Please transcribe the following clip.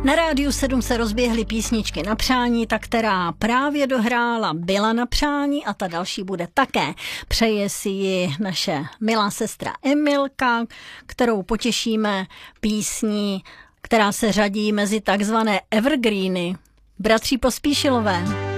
Na Rádiu 7 se rozběhly písničky na přání, ta, která právě dohrála, byla na přání a ta další bude také. Přeje si ji naše milá sestra Emilka, kterou potěšíme písní, která se řadí mezi takzvané evergreeny. Bratří Pospíšilové.